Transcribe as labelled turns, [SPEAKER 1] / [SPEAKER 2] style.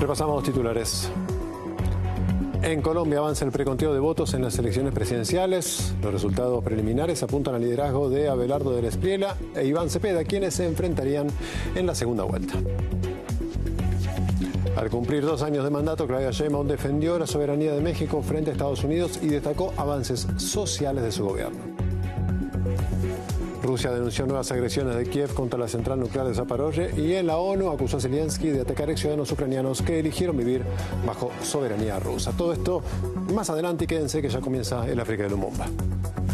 [SPEAKER 1] Repasamos titulares. En Colombia avanza el preconteo de votos en las elecciones presidenciales. Los resultados preliminares apuntan al liderazgo de Abelardo del Espriella e Iván Cepeda, quienes se enfrentarían en la segunda vuelta. Al cumplir 2 años de mandato, Claudia Sheinbaum defendió la soberanía de México frente a Estados Unidos y destacó avances sociales de su gobierno. Rusia denunció nuevas agresiones de Kiev contra la central nuclear de Zaporozhye y en la ONU acusó a Zelensky de atacar a ciudadanos ucranianos que eligieron vivir bajo soberanía rusa. Todo esto más adelante y quédense que ya comienza el África de Lumumba.